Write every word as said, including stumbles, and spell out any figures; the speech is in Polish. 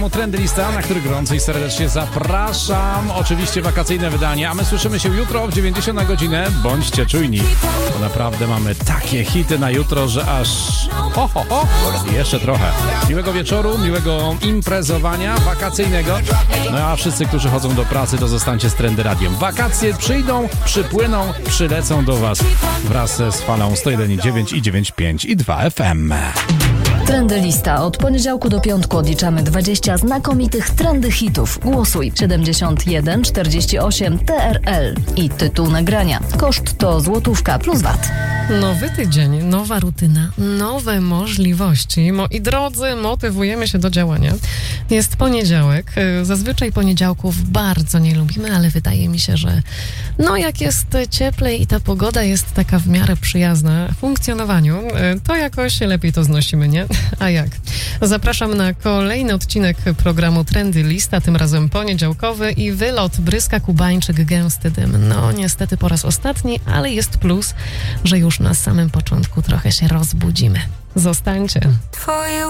Trendy Lista, na który gorąco i serdecznie zapraszam. Oczywiście wakacyjne wydanie, a my słyszymy się jutro w dziewięćdziesiąt na godzinę. Bądźcie czujni, bo naprawdę mamy takie hity na jutro, że aż ho, ho, ho. I jeszcze trochę. Miłego wieczoru, miłego imprezowania wakacyjnego. No a wszyscy, którzy chodzą do pracy, to zostańcie z Trendy Radiem. Wakacje przyjdą, przypłyną, przylecą do Was wraz z falą sto jeden i dziewięć i dziewięć pięć i dwa F M. Trendy Lista. Od poniedziałku do piątku odliczamy dwadzieścia znakomitych trendy hitów. Głosuj siedemdziesiąt jeden czterdzieści osiem T R L i tytuł nagrania. Koszt to złotówka plus V A T. Nowy tydzień, nowa rutyna, nowe możliwości. Moi drodzy, motywujemy się do działania. Jest poniedziałek. Zazwyczaj poniedziałków bardzo nie lubimy, ale wydaje mi się, że no jak jest cieplej i ta pogoda jest taka w miarę przyjazna funkcjonowaniu, to jakoś lepiej to znosimy, nie? A jak? Zapraszam na kolejny odcinek programu Trendy Lista, tym razem poniedziałkowy i wylot Bryska Kubańczyk Gęsty Dym. No niestety po raz ostatni, ale jest plus, że już na samym początku trochę się rozbudzimy. Zostańcie. Twoje